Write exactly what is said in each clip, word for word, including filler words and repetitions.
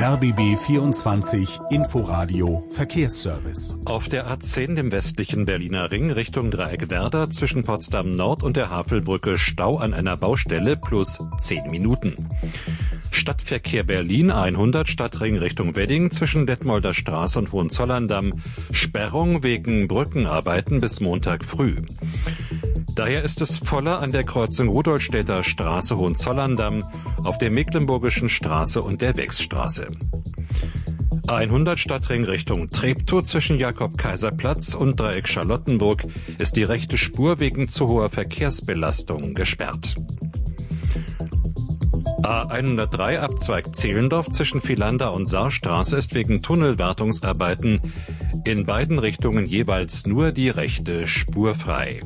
R B B vierundzwanzig Inforadio Verkehrsservice. Auf der A zehn, dem westlichen Berliner Ring, Richtung Dreieck Werder, zwischen Potsdam Nord und der Havelbrücke Stau an einer Baustelle plus zehn Minuten. Stadtverkehr Berlin hundert, Stadtring Richtung Wedding, zwischen Detmolder Straße und Hohenzollern-Damm. Sperrung wegen Brückenarbeiten bis Montag früh. Daher ist es voller an der Kreuzung Rudolstädter Straße Hohenzollern-Damm, auf der Mecklenburgischen Straße und der Wechsstraße. hundert Stadtring Richtung Treptow, zwischen Jakob-Kaiser-Platz und Dreieck Charlottenburg ist die rechte Spur wegen zu hoher Verkehrsbelastung gesperrt. A hundertdrei Abzweig Zehlendorf zwischen Vielander und Saarstraße ist wegen Tunnelwartungsarbeiten in beiden Richtungen jeweils nur die rechte Spur frei.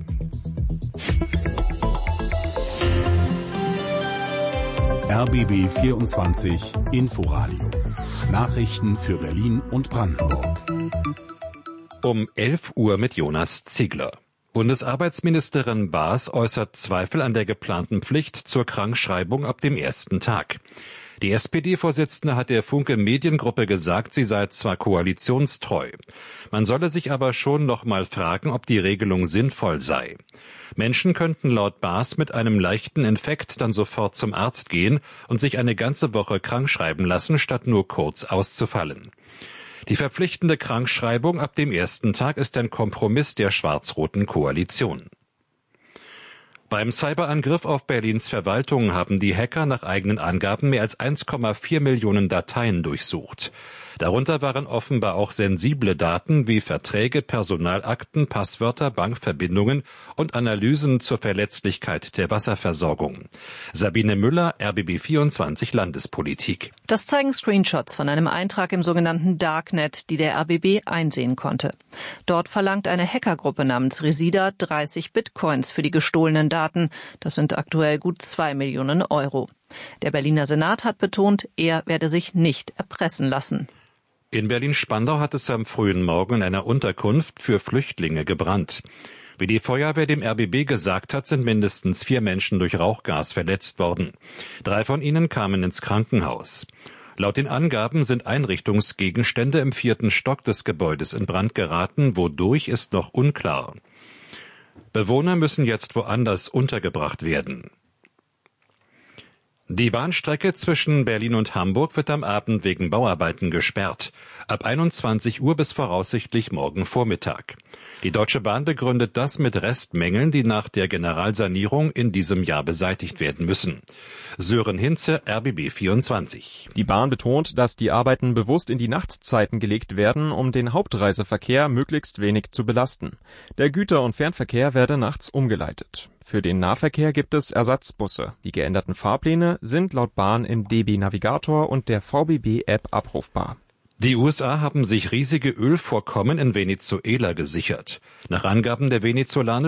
R B B vierundzwanzig Inforadio. Nachrichten für Berlin und Brandenburg. Um elf Uhr mit Jonas Ziegler. Bundesarbeitsministerin Baas äußert Zweifel an der geplanten Pflicht zur Krankschreibung ab dem ersten Tag. Die S P D-Vorsitzende hat der Funke Mediengruppe gesagt, sie sei zwar koalitionstreu. Man solle sich aber schon noch mal fragen, ob die Regelung sinnvoll sei. Menschen könnten laut Baas mit einem leichten Infekt dann sofort zum Arzt gehen und sich eine ganze Woche krankschreiben lassen, statt nur kurz auszufallen. Die verpflichtende Krankschreibung ab dem ersten Tag ist ein Kompromiss der schwarz-roten Koalition. Beim Cyberangriff auf Berlins Verwaltung haben die Hacker nach eigenen Angaben mehr als eins Komma vier Millionen Dateien durchsucht. Darunter waren offenbar auch sensible Daten wie Verträge, Personalakten, Passwörter, Bankverbindungen und Analysen zur Verletzlichkeit der Wasserversorgung. Sabine Müller, R B B vierundzwanzig Landespolitik. Das zeigen Screenshots von einem Eintrag im sogenannten Darknet, die der R B B einsehen konnte. Dort verlangt eine Hackergruppe namens Resida dreißig Bitcoins für die gestohlenen Daten. Das sind aktuell gut zwei Millionen Euro. Der Berliner Senat hat betont, er werde sich nicht erpressen lassen. In Berlin-Spandau hat es am frühen Morgen in einer Unterkunft für Flüchtlinge gebrannt. Wie die Feuerwehr dem R B B gesagt hat, sind mindestens vier Menschen durch Rauchgas verletzt worden. Drei von ihnen kamen ins Krankenhaus. Laut den Angaben sind Einrichtungsgegenstände im vierten Stock des Gebäudes in Brand geraten, wodurch ist noch unklar. Bewohner müssen jetzt woanders untergebracht werden. Die Bahnstrecke zwischen Berlin und Hamburg wird am Abend wegen Bauarbeiten gesperrt. Ab einundzwanzig Uhr bis voraussichtlich morgen Vormittag. Die Deutsche Bahn begründet das mit Restmängeln, die nach der Generalsanierung in diesem Jahr beseitigt werden müssen. Sören Hinze, R B B vierundzwanzig. Die Bahn betont, dass die Arbeiten bewusst in die Nachtzeiten gelegt werden, um den Hauptreiseverkehr möglichst wenig zu belasten. Der Güter- und Fernverkehr werde nachts umgeleitet. Für den Nahverkehr gibt es Ersatzbusse. Die geänderten Fahrpläne sind laut Bahn im D B Navigator und der V B B-App abrufbar. Die U S A haben sich riesige Ölvorkommen in Venezuela gesichert. Nach Angaben der venezolanischen